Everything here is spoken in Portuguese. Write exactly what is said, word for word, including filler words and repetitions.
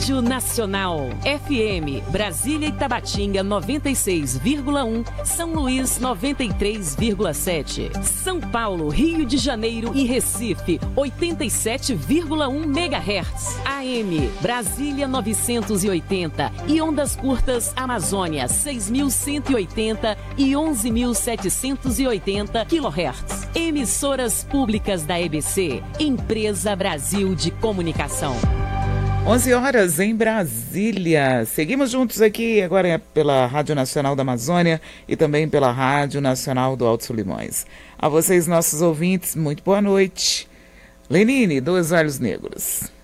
Rádio Nacional. F M, Brasília e Tabatinga noventa e seis vírgula um, São Luís noventa e três vírgula sete, São Paulo, Rio de Janeiro e Recife oitenta e sete vírgula um megahertz. A M, Brasília novecentos e oitenta e ondas curtas Amazônia seis mil cento e oitenta e onze mil setecentos e oitenta quilohertz. Emissoras públicas da E B C, Empresa Brasil de Comunicação. onze horas em Brasília. Seguimos juntos aqui agora pela Rádio Nacional da Amazônia e também pela Rádio Nacional do Alto Solimões. A vocês, nossos ouvintes, muito boa noite. Lenine, Dois Olhos Negros.